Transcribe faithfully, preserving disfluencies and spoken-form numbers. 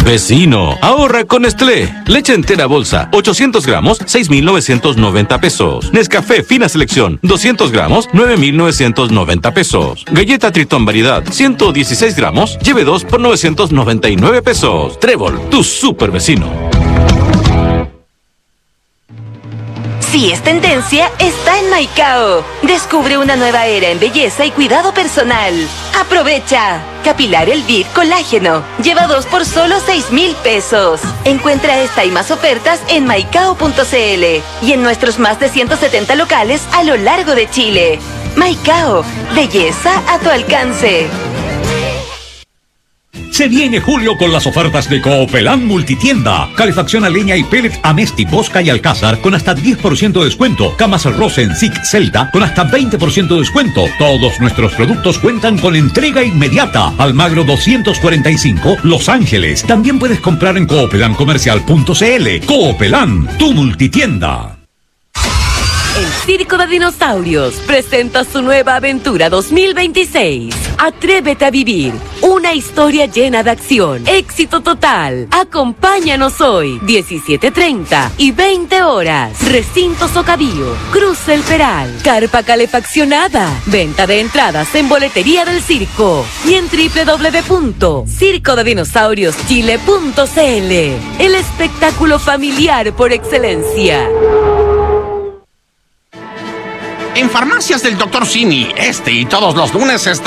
Vecino, ahorra con Nestlé. Leche entera bolsa, ochocientos gramos, seis mil novecientos noventa pesos. Nescafé fina selección, doscientos gramos, nueve mil novecientos noventa pesos. Galleta Tritón variedad, ciento dieciséis gramos, lleve dos por novecientos noventa y nueve pesos. Trébol, tu super vecino. Si es tendencia, está en Maicao. Descubre una nueva era en belleza y cuidado personal. ¡Aprovecha! Capilar Elvit Colágeno. Lleva dos por solo seis mil pesos. Encuentra esta y más ofertas en maicao punto cl y en nuestros más de ciento setenta locales a lo largo de Chile. Maicao, belleza a tu alcance. Se viene julio con las ofertas de Coopelán Multitienda. Calefacción a leña y pellet Amesti, Bosca y Alcázar con hasta diez por ciento de descuento. Camas Rosen, Zic, Celta con hasta veinte por ciento de descuento. Todos nuestros productos cuentan con entrega inmediata. Almagro doscientos cuarenta y cinco, Los Ángeles. También puedes comprar en coopelan comercial punto cl. Coopelán, tu multitienda. El Circo de Dinosaurios presenta su nueva aventura dos mil veintiséis. Atrévete a vivir una historia llena de acción, éxito total. Acompáñanos hoy, diecisiete treinta y veinte horas. Recinto Socavío, Cruz del Peral, carpa calefaccionada. Venta de entradas en boletería del circo y en doble u doble u doble u punto circo de dinosaurios chile punto cl. El espectáculo familiar por excelencia. En Farmacias del doctor Simi, este y todos los lunes está